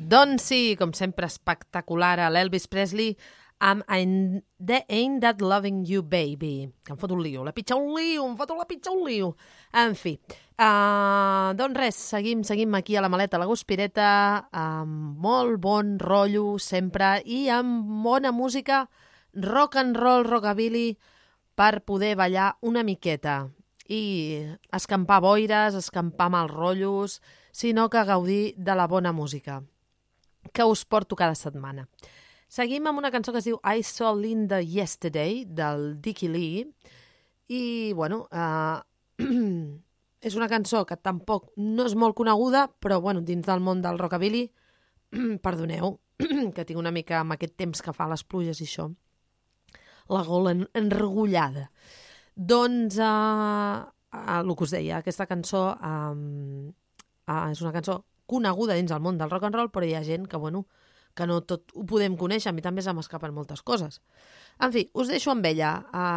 Doncs sí, com sempre, espectacular a l'Elvis Presley amb Ain't That Loving You Baby, que em fot un lío, em fot un lío. En fi, doncs res, seguim aquí a la maleta, a la Guspireta, amb molt bon rotllo sempre i amb bona música, rock and roll, rockabilly, per poder ballar una miqueta i escampar boires, escampar mals rotllos, sinó que gaudir de la bona música que us porto cada setmana. Seguim amb una cançó que es diu I Saw Linda Yesterday, del Dickie Lee, i, bueno, és una cançó que tampoc no és molt coneguda, però, bueno, dins del món del rockabilly, perdoneu, que tinc una mica amb aquest temps que fa les pluges i això, la gola enregullada. Doncs, el que us deia, aquesta cançó és una cançó coneguda dins el món del rock and roll, però hi ha gent que, bueno, que no tot ho podem conèixer. A mi també se m'escapen moltes coses. En fi, us deixo amb ella.